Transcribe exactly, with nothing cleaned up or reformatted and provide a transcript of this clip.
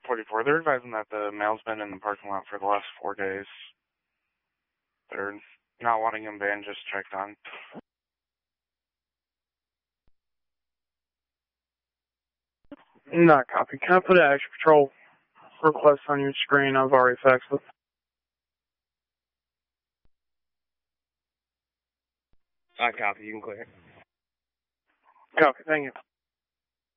forty-four. They're advising that the mail's been in the parking lot for the last four days. They're not wanting him banned, just checked on. Not copy. Can I put an extra patrol request on your screen? I've already faxed it. I copy. You can clear. Copy. Thank you.